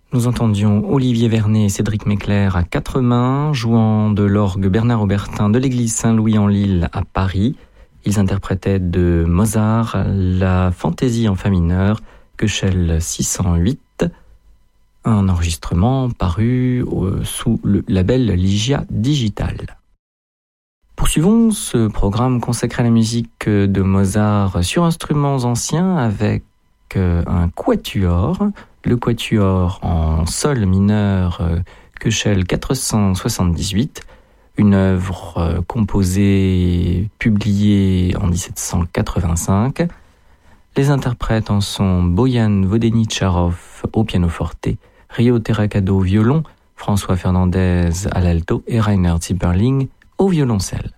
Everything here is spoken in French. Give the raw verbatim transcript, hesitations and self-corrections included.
Nous entendions Olivier Vernet et Cédric Mecler à quatre mains, jouant de l'orgue Bernard Aubertin de l'église Saint-Louis-en-l'Île à Paris. Ils interprétaient de Mozart la Fantaisie en fa mineur, Köchel six cent huit, un enregistrement paru sous le label Ligia Digital. Poursuivons ce programme consacré à la musique de Mozart sur instruments anciens avec un quatuor, le quatuor en sol mineur Köchel quatre cent soixante-dix-huit, une œuvre composée, publiée en dix-sept cent quatre-vingt-cinq. Les interprètes en sont Boyan Vodenichtcharov au pianoforte, Rio Terracado au violon, François Fernandez à l'alto et Rainer Zieberling au violoncelle.